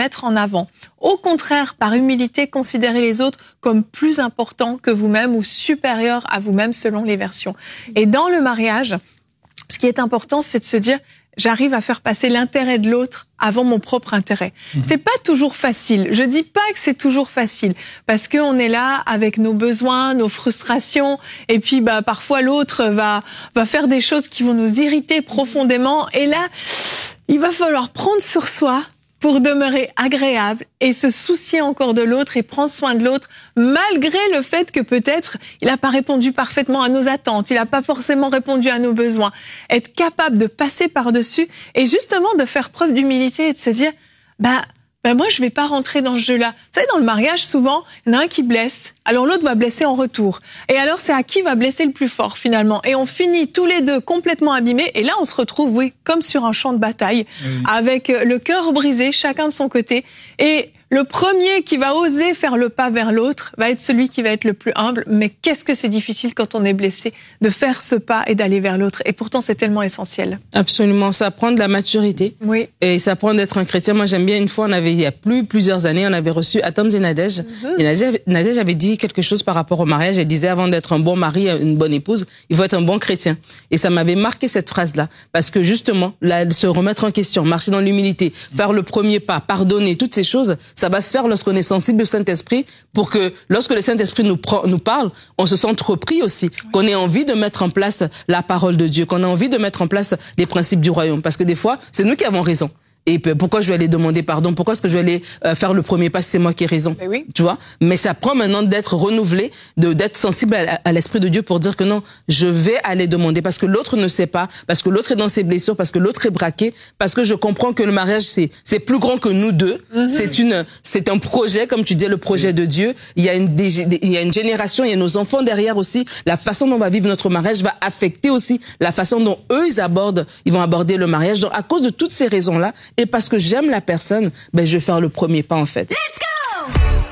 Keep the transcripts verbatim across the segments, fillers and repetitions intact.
mettre en avant. Au contraire, par humilité, considérez les autres comme plus importants que vous-même ou supérieurs à vous-même selon les versions. Et dans le mariage, ce qui est important, c'est de se dire j'arrive à faire passer l'intérêt de l'autre avant mon propre intérêt. Mmh. C'est pas toujours facile. Je dis pas que c'est toujours facile parce que on est là avec nos besoins, nos frustrations et puis bah parfois l'autre va va faire des choses qui vont nous irriter profondément et là il va falloir prendre sur soi pour demeurer agréable et se soucier encore de l'autre et prendre soin de l'autre, malgré le fait que peut-être il n'a pas répondu parfaitement à nos attentes, il n'a pas forcément répondu à nos besoins. Être capable de passer par-dessus et justement de faire preuve d'humilité et de se dire, bah, bah moi je vais pas rentrer dans ce jeu-là. Vous savez, dans le mariage, souvent, il y en a un qui blesse, alors l'autre va blesser en retour. Et alors c'est à qui va blesser le plus fort finalement. Et on finit tous les deux complètement abîmés. Et là on se retrouve, oui, comme sur un champ de bataille, oui. avec le cœur brisé, chacun de son côté. Et le premier qui va oser faire le pas vers l'autre va être celui qui va être le plus humble. Mais qu'est-ce que c'est difficile quand on est blessé de faire ce pas et d'aller vers l'autre. Et pourtant, c'est tellement essentiel. Absolument. Ça prend de la maturité. Oui. Et ça prend d'être un chrétien. Moi, j'aime bien, une fois, on avait, il y a plus, plusieurs années, on avait reçu Atom et Nadège. Mm-hmm. Et Nadège, Nadège avait dit quelque chose par rapport au mariage. Elle disait, avant d'être un bon mari, une bonne épouse, il faut être un bon chrétien. Et ça m'avait marqué cette phrase-là. Parce que justement, là, se remettre en question, marcher dans l'humilité, faire le premier pas, pardonner, toutes ces choses, ça va se faire lorsqu'on est sensible au Saint-Esprit, pour que lorsque le Saint-Esprit nous, nous parle, on se sente repris aussi, qu'on ait envie de mettre en place la parole de Dieu, qu'on ait envie de mettre en place les principes du royaume. Parce que des fois, c'est nous qui avons raison. Et pourquoi je vais aller demander pardon? Pourquoi est-ce que je vais aller euh, faire le premier pas si c'est moi qui ai raison? Mais oui. Tu vois? Mais ça prend maintenant d'être renouvelé, de d'être sensible à, à l'Esprit de Dieu pour dire que non, je vais aller demander parce que l'autre ne sait pas, parce que l'autre est dans ses blessures, parce que l'autre est braqué, parce que je comprends que le mariage c'est c'est plus grand que nous deux. Mm-hmm. C'est une c'est un projet, comme tu dis, le projet de Dieu. Il y a une des, il y a une génération, il y a nos enfants derrière aussi. La façon dont on va vivre notre mariage va affecter aussi la façon dont eux ils abordent, ils vont aborder le mariage. Donc à cause de toutes ces raisons là. Et parce que j'aime la personne, ben je vais faire le premier pas en fait. Let's go!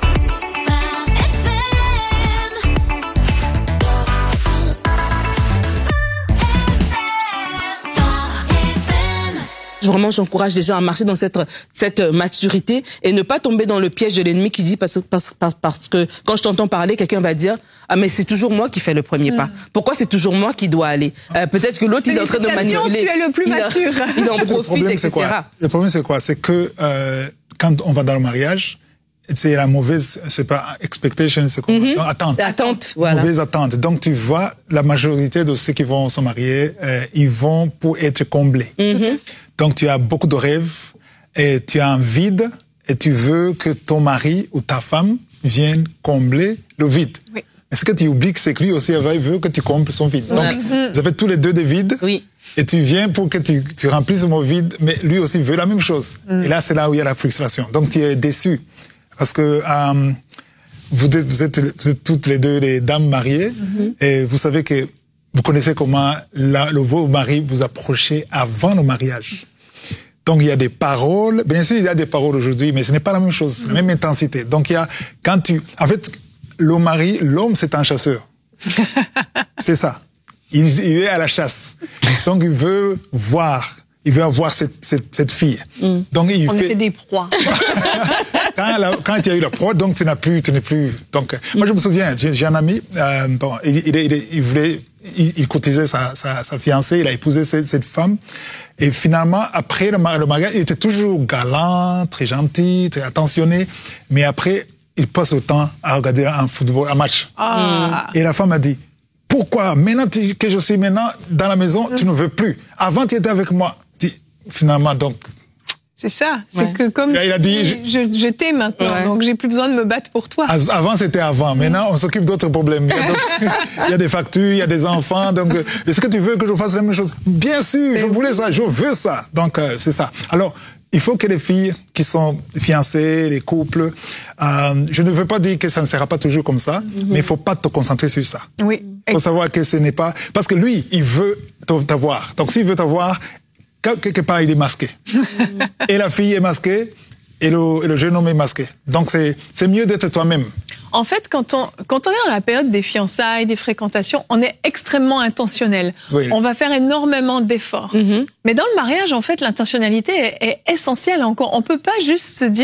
Vraiment, j'encourage les gens à marcher dans cette cette maturité et ne pas tomber dans le piège de l'ennemi qui dit parce, parce, parce que quand je t'entends parler, quelqu'un va dire ah mais c'est toujours moi qui fais le premier pas. Pourquoi c'est toujours moi qui dois aller? euh, Peut-être que l'autre il est en train de manipuler. Tu es le plus il mature. A, il en profite, problème, et cetera. Le problème c'est quoi? C'est que euh, quand on va dans le mariage, c'est la mauvaise, c'est pas expectation, c'est quoi? Mm-hmm. Attente. Attente, voilà. Mauvaise attente. Donc tu vois, la majorité de ceux qui vont se marier, euh, ils vont pour être comblés. Mm-hmm. Donc tu as beaucoup de rêves et tu as un vide et tu veux que ton mari ou ta femme vienne combler le vide. Oui. Mais ce que tu oublies, c'est que lui aussi il veut que tu combles son vide. Ouais. Donc mm-hmm. vous avez tous les deux des vides. Oui. Et tu viens pour que tu, tu remplisses mon vide, mais lui aussi veut la même chose. Mm. Et là, c'est là où il y a la frustration. Donc tu es déçu. Parce que euh, vous, êtes, vous, êtes, vous êtes toutes les deux des dames mariées, mm-hmm. et vous savez que vous connaissez comment la, le vos maris vous approchaient avant le mariage. Donc il y a des paroles, bien sûr il y a des paroles aujourd'hui, mais ce n'est pas la même chose, c'est mm-hmm. la même intensité. Donc il y a, quand tu, en fait, le mari, l'homme c'est un chasseur. C'est ça. Il, il est à la chasse. Donc il veut voir. Il veut avoir cette, cette, cette fille. Mm. Donc, il On fait... était des proies. quand, la, quand il y a eu la proie, donc tu n'as plus, tu n'es plus. Donc, mm. moi je me souviens, j'ai, j'ai un ami, euh, bon, il, il, il, il voulait, il, il courtisait sa, sa, sa fiancée, il a épousé cette, cette femme, et finalement après le, le mariage, il était toujours galant, très gentil, très attentionné, mais après il passe le temps à regarder un football, un match. Ah. Et la femme a dit, pourquoi maintenant que je suis maintenant dans la maison, mm. tu ne veux plus. Avant tu étais avec moi. Finalement, donc... C'est ça, c'est ouais. que comme Là, si il a dit, je, je t'ai maintenant, ouais. donc j'ai plus besoin de me battre pour toi. Avant, c'était avant. Maintenant, on s'occupe d'autres problèmes. Il y a, d'autres... il y a des factures, il y a des enfants. Donc, est-ce que tu veux que je fasse la même chose? Bien sûr, je voulais ça, je veux ça. Donc, euh, c'est ça. Alors, il faut que les filles qui sont fiancées, les couples, euh, je ne veux pas dire que ça ne sera pas toujours comme ça, mm-hmm. mais il faut pas te concentrer sur ça. Oui. Il faut savoir que ce n'est pas... Parce que lui, il veut t'avoir. Donc, s'il veut t'avoir... quelque part, il est masqué. Et la fille est masquée, et le, et le jeune homme est masqué. Donc, c'est, c'est mieux d'être toi-même. En fait, quand on, quand on est dans la période des fiançailles, des fréquentations, on est extrêmement intentionnel. Oui. On va faire énormément d'efforts. Mm-hmm. Mais dans le mariage, en fait, l'intentionnalité est, est essentielle. On ne peut pas juste se dire